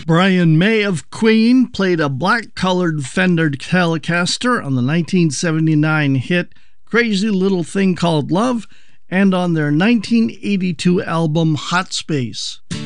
Brian May of Queen played a black-colored Fender Telecaster on the 1979 hit Crazy Little Thing Called Love and on their 1982 album Hot Space.